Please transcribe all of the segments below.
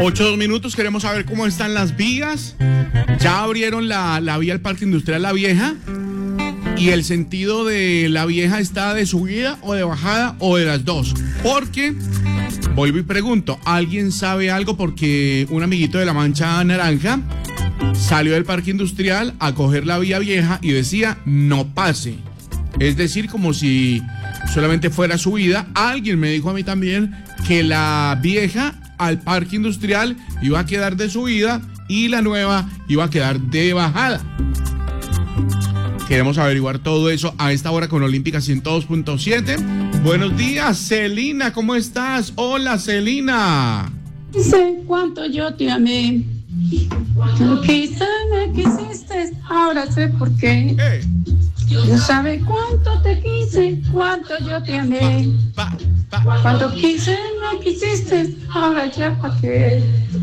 8 minutos, queremos saber cómo están las vías. Ya abrieron la vía al Parque Industrial La Vieja. Y el sentido de La Vieja está de subida o de bajada o de las dos. Porque, vuelvo y pregunto, ¿alguien sabe algo? Porque un amiguito de la Mancha Naranja salió del Parque Industrial a coger la vía vieja y decía no pase. Es decir, como si solamente fuera subida. Alguien me dijo a mí también que la vieja al Parque Industrial iba a quedar de subida y la nueva iba a quedar de bajada. Queremos averiguar todo eso a esta hora con Olímpica 102.7. Buenos días, Celina, ¿cómo estás? Hola, Celina. Sé cuánto yo te amé. Quizá me quisiste, ahora sé por qué. Yo sabe cuánto te quise, cuánto yo te amé. Cuando quise, me quisiste, ahora ya pa' qué.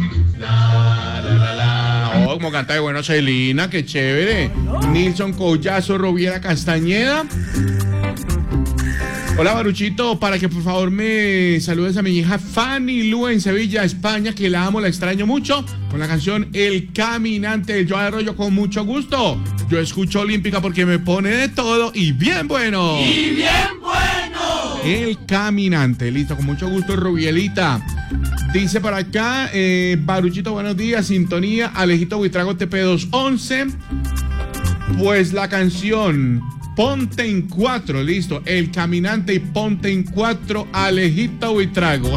Oh, como canta de bueno Celina, qué chévere. Nilson Collazo, Roviera Castañeda. Hola, Baruchito, para que por favor me saludes a mi hija Fanny Lu en Sevilla, España, que la amo, la extraño mucho, con la canción El Caminante de Joao Arroyo, con mucho gusto. Yo escucho Olímpica porque me pone de todo y bien bueno. ¡Y bien bueno! El Caminante, listo, con mucho gusto, Rubielita. Dice por acá, Baruchito, buenos días, sintonía, Alejito Buitrago TP211. Pues la canción Ponte en 4, listo, El Caminante y Ponte en 4, Alejito Buitrago.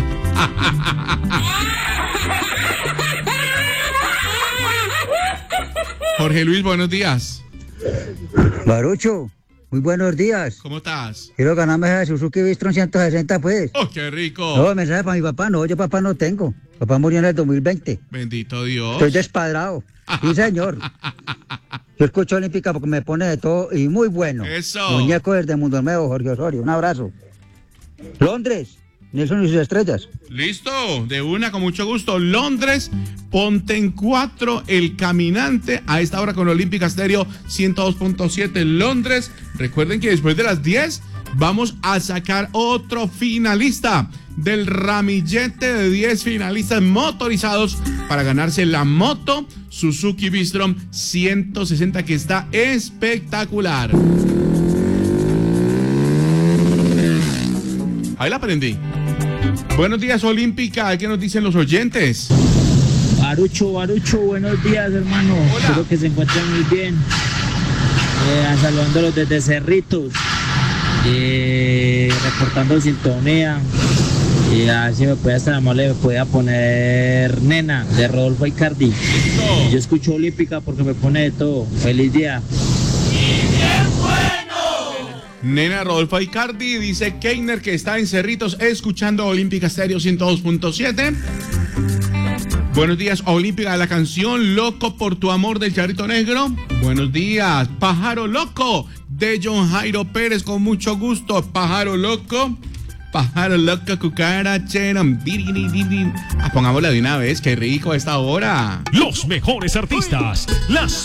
Jorge Luis, buenos días. Barucho, muy buenos días. ¿Cómo estás? Quiero ganarme esa Suzuki Bistron 160, pues. ¡Oh, qué rico! No, mensaje para mi papá, no, yo papá no tengo. Papá murió en el 2020. Bendito Dios. Estoy despadrado. Sí, señor. Yo escucho Olímpica porque me pone de todo y muy bueno. Eso. Muñeco desde Mundo Nuevo, Jorge Osorio. Un abrazo. Londres, Nelson y sus estrellas. Listo, de una, con mucho gusto. Londres, Ponte en 4, El Caminante, a esta hora con Olímpica Stereo 102.7 Londres. Recuerden que después de las 10 vamos a sacar otro finalista del ramillete de 10 finalistas motorizados para ganarse la moto Suzuki Bistron 160, que está espectacular. Ahí la aprendí. Buenos días, Olímpica. ¿Qué nos dicen los oyentes? Barucho, buenos días, hermano. Hola. Espero que se encuentren muy bien. Saludándolos desde Cerritos. Reportando sintonía. Y a ver si me puede estar amable, me pueda poner Nena de Rodolfo Icardi. Listo. Yo escucho Olímpica porque me pone de todo. Feliz día. ¡Y bien bueno! Nena Rodolfo Icardi, dice Keiner, que está en Cerritos escuchando Olímpica Stereo 102.7. Buenos días, Olímpica, la canción Loco por tu amor del Charrito Negro. Buenos días, Pájaro Loco de John Jairo Pérez, con mucho gusto. Pájaro Loco, cucarachero. Pongámosla de una vez, qué rico a esta hora. Los mejores artistas, las